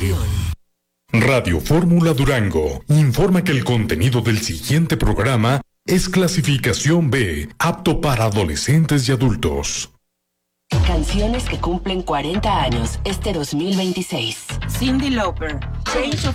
Radio Fórmula Durango informa que el contenido del siguiente programa es clasificación B, apto para adolescentes y adultos. Canciones que cumplen 40 años este 2026. Cyndi Lauper, Change of